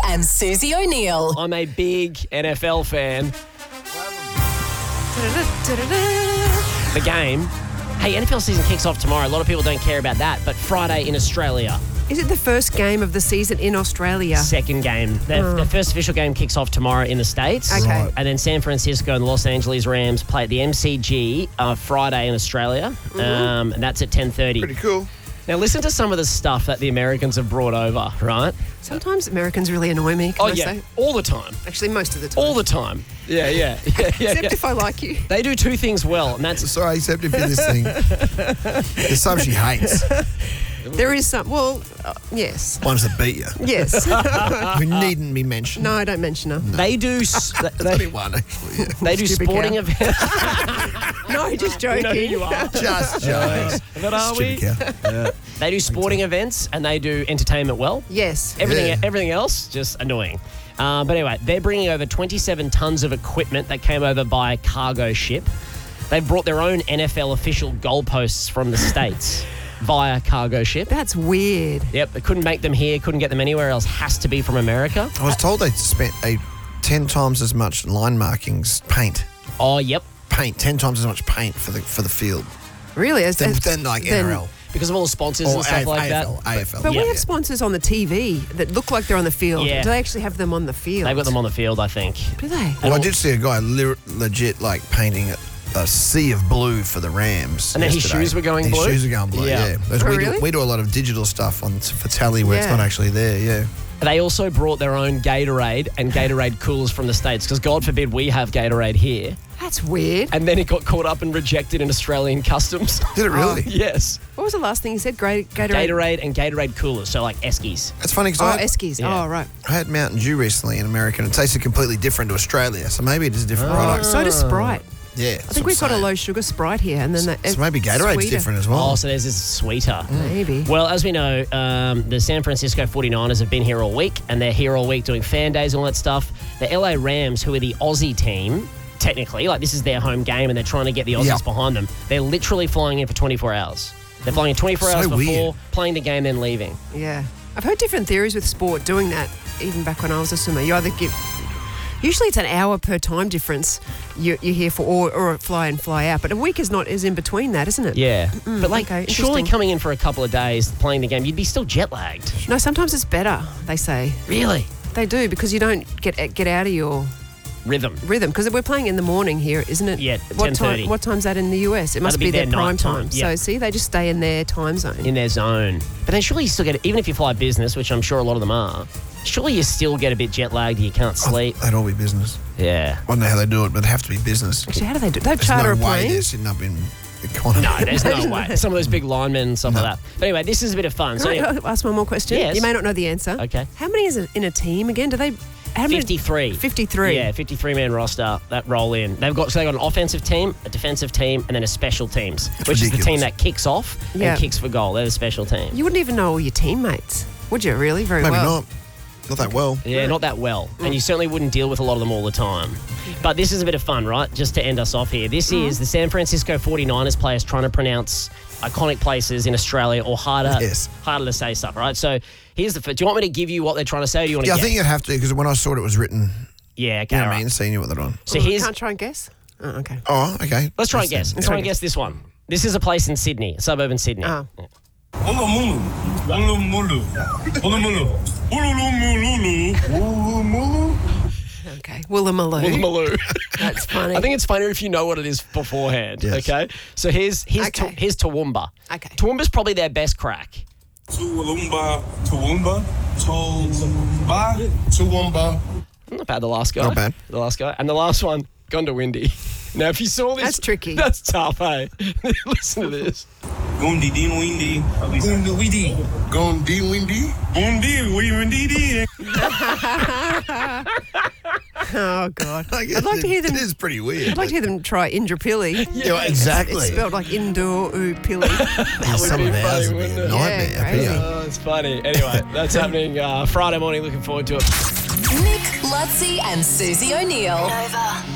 and Susie O'Neill. I'm a big NFL fan. The game. Hey, NFL season kicks off tomorrow. A lot of people don't care about that, but Friday in Australia. Is it the first game of the season in Australia? Second game. The first official game kicks off tomorrow in the States. Okay. Right. And then San Francisco and the Los Angeles Rams play at the MCG Friday in Australia. And that's at 10:30. Pretty cool. Now, listen to some of the stuff that the Americans have brought over, right? Sometimes Americans really annoy me, can I say? All the time. Actually, most of the time. All the time. Yeah. Except if I like you. They do two things well, and that's... Sorry, except if you're listening. There's some she hates. There is some, yes. Ones that beat you. Yes. Who needn't be mentioned. No, I don't mention her. They do... Only one, actually, yeah. They do Stupid sporting cow. events. No, just joking. You know who you are. Just jokes. But are we? Stupid cow. They do sporting events and they do entertainment well. Yes. Everything else, just annoying. But anyway, they're bringing over 27 tons of equipment that came over by cargo ship. They've brought their own NFL official goalposts from the States via cargo ship. That's weird. Yep, they couldn't make them here, couldn't get them anywhere else. Has to be from America. I was told they spent 10 times as much line markings, paint. Oh, yep. Paint, 10 times as much paint for the field. Really? Than like NRL. Because of all the sponsors and stuff like that. AFL. But Yeah. we have sponsors on the TV that look like they're on the field. Yeah. Do they actually have them on the field? They've got them on the field, I think. Do they? Well, I did see a guy legit like painting a sea of blue for the Rams. And then his yesterday. shoes were going blue? His shoes are going blue, Yeah. yeah. Because Oh, we, really? we do a lot of digital stuff for Tally where it's Yeah. not actually there, yeah. They also brought their own Gatorade and Gatorade coolers from the States because God forbid we have Gatorade here. That's weird. And then it got caught up and rejected in Australian customs. Did it really? Yes. What was the last thing you said? Gatorade? Gatorade and Gatorade coolers, so like Eskies. That's funny because Eskies. Yeah. Oh, right. I had Mountain Dew recently in America and it tasted completely different to Australia. So maybe it is a different product. So does Sprite. Yeah. I think we've got a low sugar Sprite here, and then So maybe Gatorade's sweeter. different as well. Oh, so there's this sweeter. Maybe. Well, as we know, the San Francisco 49ers have been here all week, and they're here all week doing fan days and all that stuff. The LA Rams, who are the Aussie team, technically, like this is their home game, and they're trying to get the Aussies Yep. behind them. They're literally flying in for 24 hours. They're flying in 24 So hours before, weird. playing the game, then leaving. Yeah. I've heard different theories with sport doing that, even back when I was a swimmer. You either give... Usually it's an hour per time difference you're here for, or fly in, fly out. But a week is in between that, isn't it? Yeah. But like, okay, surely interesting. coming in for a couple of days, playing the game, you'd be still jet lagged. No, sometimes it's better, they say. Really? They do, because you don't get out of your Rhythm. rhythm. Because we're playing in the morning here, isn't it? Yeah, What 10:30. What time's that in the US? It must That'll be their their prime night time, time. yeah. So, see, they just stay in their time zone. In their zone. But then surely you still get, even if you fly business, which I'm sure a lot of them are, surely you still get a bit jet lagged, you can't sleep. That'd all be business. Yeah. I don't know how they do it, but it'd have to be business. Actually, how do they do it? They There's charter no a way plane? they're sitting up in the economy. No, there's no way. Some of those big linemen and stuff No. like that. But anyway, this is a bit of fun. So Can I ask one more question? Yes. You may not know the answer. Okay. How many is it in a team again? Do they... How many? 53. 53. Yeah, 53-man roster that roll in. They've got an offensive team, a defensive team, and then a special teams, which is the team ridiculous. that kicks off Yeah. and kicks for goal. They're the special team. You wouldn't even know all your teammates, would you? Really? Very Maybe well. not. Not that well. Yeah, not that well. And you certainly wouldn't deal with a lot of them all the time. But this is a bit of fun, right? Just to end us off here. This is the San Francisco 49ers players trying to pronounce iconic places in Australia or harder to say stuff, right? So here's the first. Do you want me to give you what they're trying to say or do you want to Yeah, I guess? think you'd have to, because when I saw it was written, Yeah, okay, you know what all I mean, right. so you knew what they're on. So here's... Can't try and guess? Oh, okay. Oh, okay. Let's try and guess. Let's try and guess this one. This is a place in Sydney, a suburb in Sydney. Oh. Honolulu, Honolulu, Honolulu, Honolulu. Okay. Woolloomooloo. Woolloomooloo. That's funny. I think it's funnier if you know what it is beforehand, Yes. okay? So here's Okay. here's Toowoomba. Okay. Toowoomba's probably their best crack. Toowoomba, Toowoomba, Toowoomba, Toowoomba. Not bad, the last guy. Not bad. The last guy. And the last one, Gondawindi. Now, if you saw this... That's tricky. That's tough, hey? Listen to this. Gundi Deen Windy. Gundi Windy. Gondi Windy. Gundi Windy. Oh, God. I'd like to hear them... It is pretty weird. I'd like to hear them try Indrapilli. Yeah, exactly. It's spelled like Indo-Pili. Some of ours would be wouldn't a it? nightmare. Yeah, crazy. Yeah. Oh, it's funny. Anyway, that's happening Friday morning. Looking forward to it. Nick, Lutzi, and Susie O'Neill. Nova.